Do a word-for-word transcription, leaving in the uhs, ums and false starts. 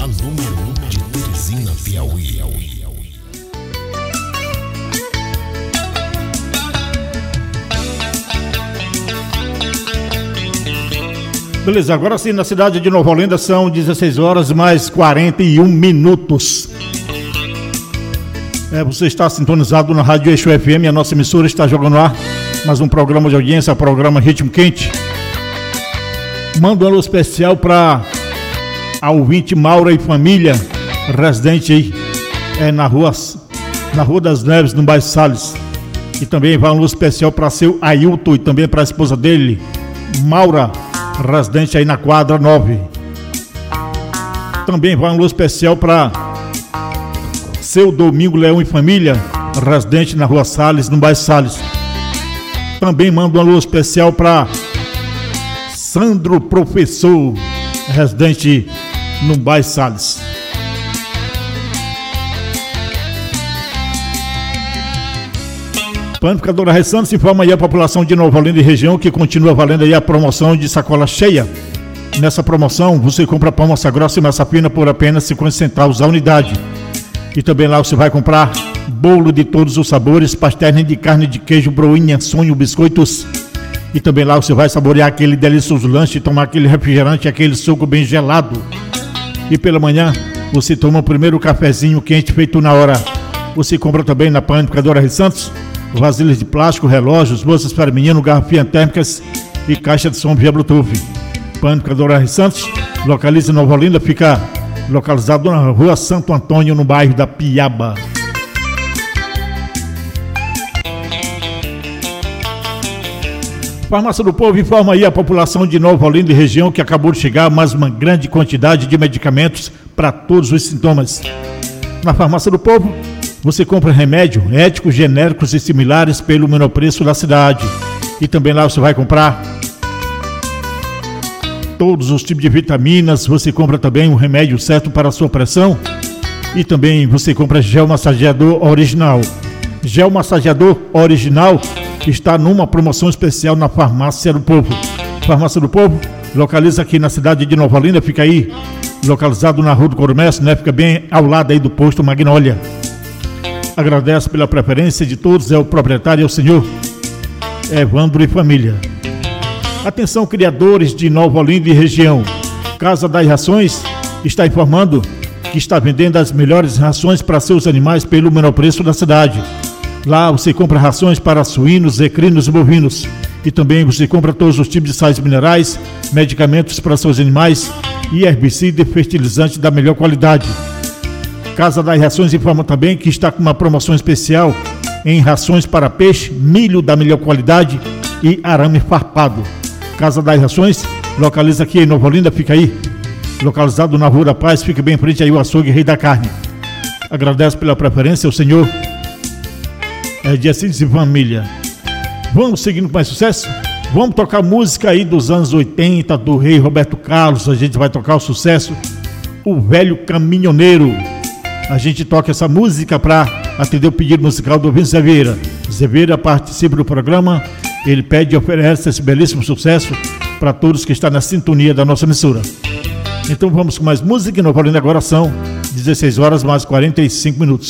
a número um de Teresina, Piauí. Beleza, agora sim, na cidade de Nova Olinda são dezesseis horas mais quarenta e um minutos. É, você está sintonizado na Rádio Eixo F M, a nossa emissora está jogando lá mais um programa de audiência, programa Ritmo Quente. Manda um alô especial para a ouvinte Maura e família, residente aí é, na, rua, na Rua das Neves, no bairro Salles. E também vai um alô especial para seu Ailton e também para a esposa dele, Maura, residente aí na quadra nove. Também vai um alô especial para seu Domingo Leão e família, residente na Rua Salles, no bairro Salles. Também mando um alô especial para Sandro Professor, residente no bairro Salles. Panificadora Ressantos informa aí a população de Nova Olinda e região que continua valendo aí a promoção de sacola cheia. Nessa promoção você compra pão, massa grossa e massa fina por apenas cinquenta centavos a unidade. E também lá você vai comprar bolo de todos os sabores, pastéis de carne, de queijo, broinha, sonho, biscoitos. E também lá você vai saborear aquele delicioso lanche, tomar aquele refrigerante, aquele suco bem gelado. E pela manhã você toma o primeiro cafezinho quente feito na hora. Você compra também na Panificadora Ressantos vasilhas de plástico, relógios, bolsas para menino, garrafinhas térmicas e caixa de som via Bluetooth. Panificadora Ressantos localiza em Nova Olinda, fica localizado na Rua Santo Antônio, no bairro da Piaba. Farmácia do Povo informa aí a população de Nova Olinda e região que acabou de chegar mais uma grande quantidade de medicamentos para todos os sintomas. Na Farmácia do Povo você compra remédio, éticos, genéricos e similares pelo menor preço da cidade. E também lá você vai comprar todos os tipos de vitaminas. Você compra também o remédio certo para a sua pressão. E também você compra gel massageador original. Gel massageador original está numa promoção especial na Farmácia do Povo. Farmácia do Povo localiza aqui na cidade de Nova Olinda, fica aí localizado na Rua do Comércio, né? Fica bem ao lado aí do posto Magnólia. Agradece pela preferência de todos, é o proprietário, é o senhor Evandro e família. Atenção, criadores de Nova Olinda e região. Casa das Rações está informando que está vendendo as melhores rações para seus animais pelo menor preço da cidade. Lá você compra rações para suínos, equinos e bovinos. E também você compra todos os tipos de sais minerais, medicamentos para seus animais e herbicida e fertilizante da melhor qualidade. Casa das Rações informa também que está com uma promoção especial em rações para peixe, milho da melhor qualidade e arame farpado. Casa das Rações localiza aqui em Nova Olinda, fica aí localizado na Rua da Paz, fica bem em frente aí o açougue Rei da Carne. Agradece pela preferência o senhor é, de Assis e família. Vamos seguindo com mais sucesso? Vamos tocar música aí dos anos oitenta, do rei Roberto Carlos. A gente vai tocar o sucesso O Velho Caminhoneiro. A gente toca essa música para atender o pedido musical do Vince Zeveira. Zeveira participa do programa, ele pede e oferece esse belíssimo sucesso para todos que estão na sintonia da nossa emissora. Então vamos com mais música. Em Nova Olinda agora são dezesseis horas mais quarenta e cinco minutos.